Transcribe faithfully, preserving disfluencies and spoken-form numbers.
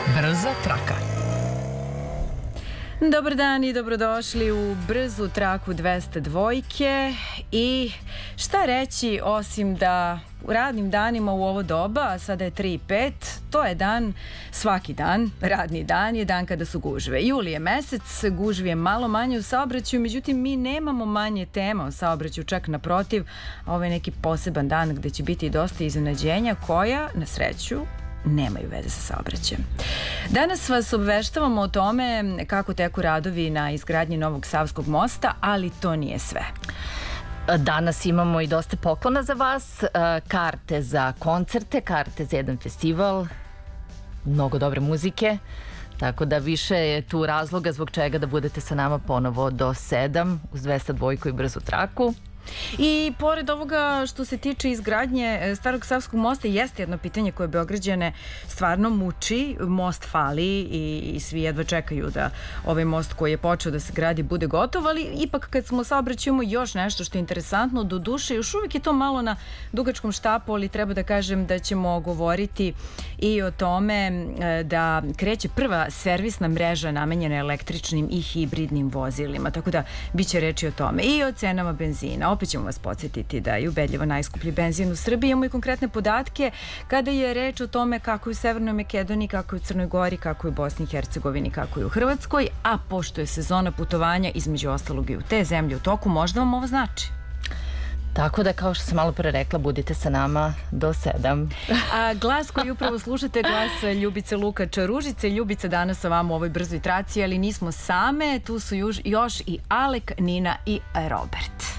Brza traka. Dobar dan i dobrodošli u brzu traku dvesta dvojke. I šta reći osim da u radnim danima u ovo doba, a sada je tri i pet, to je dan, svaki dan, radni dan je dan kada su gužve. Juli je mesec, gužvi je malo manje u saobraćaju, međutim mi nemamo manje tema o saobraćaju, čak naprotiv, ovo je neki poseban dan gde će biti dosta iznenađenja koja, na sreću, nemaju veze sa saobraćajem. Danas vas obveštavamo o tome kako teku radovi na izgradnji Novog Savskog mosta, ali to nije sve. Danas imamo i dosta poklona za vas, karte za koncerte, karte za jedan festival, mnogo dobre muzike, tako da više je tu razloga zbog čega da budete sa nama ponovo do sedam uz dvesta dvojku i brzu traku. I pored ovoga što se tiče izgradnje Starog Savskog mosta, jeste jedno pitanje koje Beograđane stvarno muči. Most fali i, i svi jedva čekaju da ovaj most koji je počeo da se gradi bude gotov, ali ipak kad smo saobraćujemo još nešto što je interesantno, do duše još uvijek je to malo na dugačkom štapu, ali treba da kažem da ćemo govoriti i o tome da kreće prva servisna mreža namenjena električnim i hibridnim vozilima, tako da bit će reči o tome i o cenama benzina. Opet ćemo vas podsjetiti da je ubedljivo najskuplji benzin u Srbiji. Imamo i konkretne podatke kada je reč o tome kako je u Severnoj Makedoniji, kako je u Crnoj Gori, kako je u Bosni i Hercegovini, kako je u Hrvatskoj, a pošto je sezona putovanja između ostalog i u te zemlje u toku, možda vam ovo znači. Tako da, kao što sam malo pre rekla, budite sa nama do sedam. A glas koji upravo slušate, glas Ljubice Lukač Ružice. Ljubica danas sa vama u ovoj brzoj traci, ali nismo same. Tu su još i Alek, Nina i Robert.